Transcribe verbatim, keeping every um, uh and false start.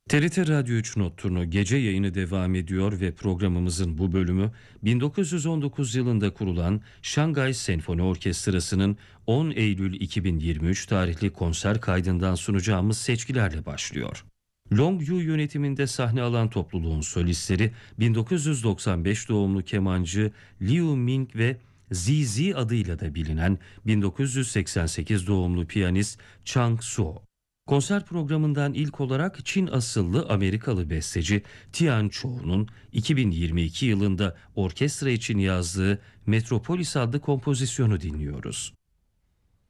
T R T Radyo üç Nokturnu gece yayını devam ediyor ve programımızın bu bölümü bin dokuz yüz on dokuz yılında kurulan Şangay Senfoni Orkestrası'nın on Eylül iki bin yirmi üç tarihli konser kaydından sunacağımız seçkilerle başlıyor. Long Yu yönetiminde sahne alan topluluğun solistleri bin dokuz yüz doksan beş doğumlu kemancı Liu Ming ve Zizi adıyla da bilinen bin dokuz yüz seksen sekiz doğumlu piyanist Chang Suo. Konser programından ilk olarak Çin asıllı Amerikalı besteci Tian Chou'nun iki bin yirmi iki yılında orkestra için yazdığı Metropolis adlı kompozisyonu dinliyoruz.